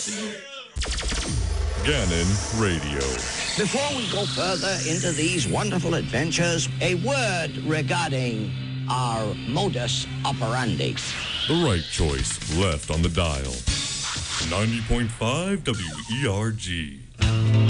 Gannon Radio. Before we go further into these wonderful adventures, a word regarding our modus operandi. The right choice left on the dial. 90.5 WERG.